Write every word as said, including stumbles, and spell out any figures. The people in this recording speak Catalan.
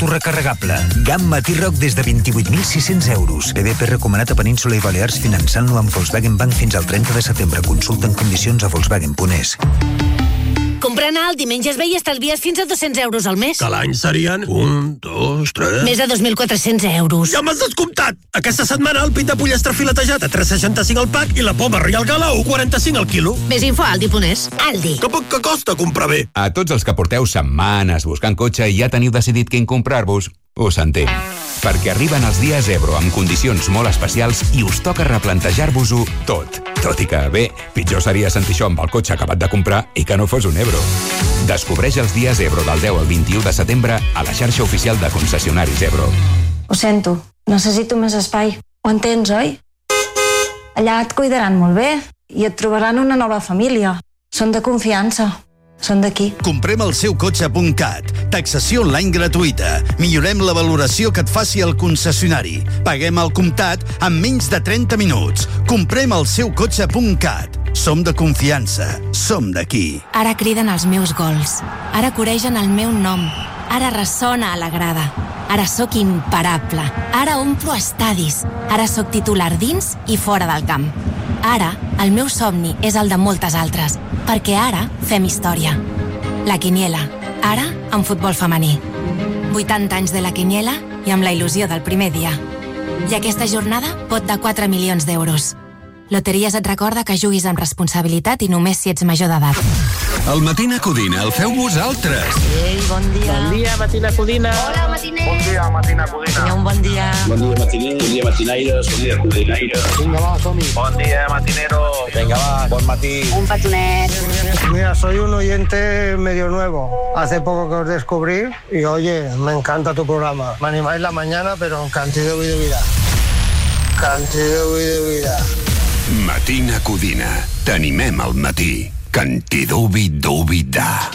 autorecarregable. Gamma T-Roc des de vint-i-vuit mil sis-cents euros. P D P recomanat a Península i Balears finançant-lo amb Volkswagen Bank fins al trenta de setembre. Consulta en condicions a Volkswagen punt es. Comprant a Aldi menges bé i estalvies fins a dos-cents euros al mes. Que l'any serien un, dos, tres... Més de dos mil quatre-cents euros. Ja m'has descomptat! Aquesta setmana el pit de pollastre filetejat a tres coma seixanta-cinc al pack i la poma Real Gala a u coma quaranta-cinc al quilo. Més info a Aldi punt es. Aldi. Que poc que costa comprar bé. A tots els que porteu setmanes buscant cotxe i ja teniu decidit quin comprar-vos, us entenc. Perquè arriben els dies Ebro amb condicions molt especials i us toca replantejar-vos-ho tot. Tot i que, bé, pitjor seria sentir això amb el cotxe acabat de comprar i que no fos un Ebro. Descobreix els dies Ebro del deu al vint-i-u de setembre a la xarxa oficial de concessionaris Ebro. Ho sento, necessito més espai. Ho entens, oi? Allà et cuidaran molt bé i et trobaran una nova família. Són de confiança. Són d'aquí. Comprem el seu cotxe punt cat. Taxació online gratuïta. Millorem la valoració que et faci el concessionari. Paguem al comptat en menys de trenta minuts. Comprem el seu cotxe punt cat. Som de confiança. Som d'aquí. Ara criden els meus gols. Ara coregen el meu nom. Ara ressona a la grada. Ara sóc imparable. Ara omplo estadis. Ara sóc titular dins i fora del camp. Ara, el meu somni és el de moltes altres, perquè ara fem història. La Quiniela, ara en futbol femení. vuitanta anys de la Quiniela i amb la il·lusió del primer dia. I aquesta jornada pot de quatre milions d'euros. Loteries et recorda que juguis amb responsabilitat i només si ets major d'edat. El Matina Codina el feu vosaltres. Ei, bon dia. Bon dia, Matina Codina. Hola, matiner. Bon dia, Matina Codina. Tenia un bon dia. Bon dia, matiner. Bon dia, matinaires. Bon dia, codinaires. Vinga, va, som-hi. Bon dia, matinero. Venga, va, bon matí. Un petonet. Mira, soy un oyente medio nuevo. Hace poco que os descubrí y, oye, me encanta tu programa. Me animáis la mañana, pero cantidad de vida. Cantidad de vida. Matina Codina. T'animem al matí. Cantidubi-dubi-da.